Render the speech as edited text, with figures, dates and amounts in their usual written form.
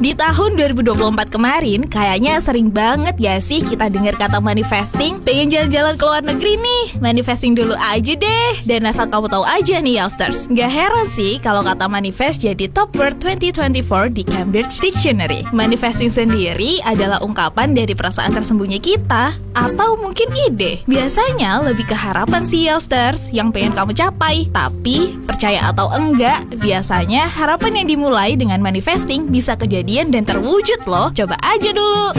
Di tahun 2024 kemarin, kayaknya sering banget ya sih kita dengar kata manifesting. Pengen jalan-jalan ke luar negeri nih, manifesting dulu aja deh. Dan asal kamu tahu aja nih Youngsters, gak heran sih kalau kata manifest jadi top word 2024 di Cambridge Dictionary. Manifesting sendiri adalah ungkapan dari perasaan tersembunyi kita, atau mungkin ide. Biasanya lebih ke harapan sih Youngsters yang pengen kamu capai. Tapi, percaya atau enggak, biasanya harapan yang dimulai dengan manifesting bisa kejadian dan terwujud loh. Coba aja dulu.